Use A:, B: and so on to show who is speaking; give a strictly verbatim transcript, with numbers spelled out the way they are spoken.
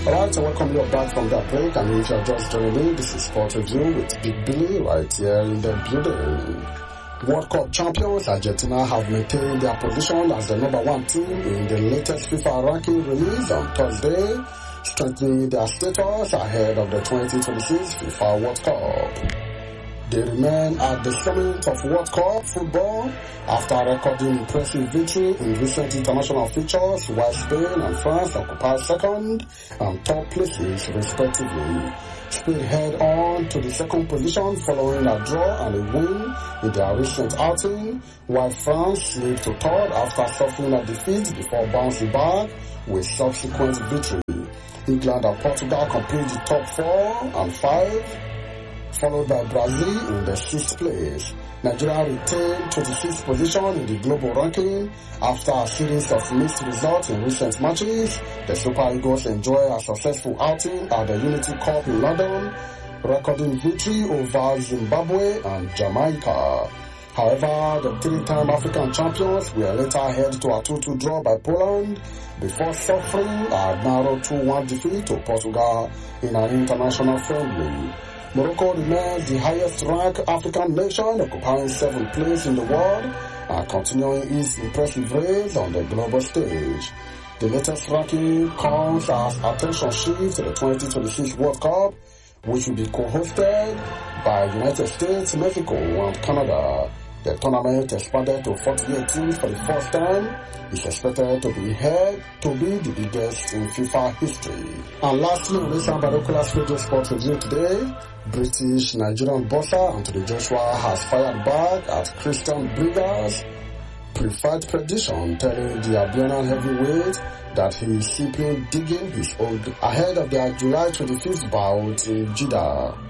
A: Alright, so welcome you back from that break, and if you're just joining me, this is Sport Review with Big Billy right here in the building. World Cup champions Argentina have maintained their position as the number one team in the latest FIFA ranking released on Thursday, strengthening their status ahead of the twenty twenty-six FIFA World Cup. They remain at the summit of World Cup football after recording impressive victory in recent international fixtures, while Spain and France occupy second and third places respectively. Spain head on to the second position following a draw and a win in their recent outing, while France slipped to third after suffering a defeat before bouncing back with subsequent victory. England and Portugal complete the top four and five, followed by Brazil in the sixth place. Nigeria retained twenty-sixth position in the global ranking after a series of mixed results in recent matches. The Super Eagles enjoy a successful outing at the Unity Cup in London, recording victory over Zimbabwe and Jamaica. However, the three-time African champions were later held to a two two draw by Poland before suffering a narrow two one defeat to Portugal in an international friendly. Morocco remains the highest-ranked African nation, occupying seventh place in the world and continuing its impressive race on the global stage. The latest ranking comes as attention shifts to the twenty twenty-six World Cup, which will be co-hosted by United States, Mexico, and Canada. The tournament, expanded to forty-eight teams for the first time, is expected to be held to be the biggest in FIFA history. And lastly, on this Binoculars Radio Sports Review today, British Nigerian boxer Anthony Joshua has fired back at Christian Brigger's preferred prediction, telling the Albanian heavyweight that he is simply digging his old ahead of their July twenty-fifth bout in Jeddah.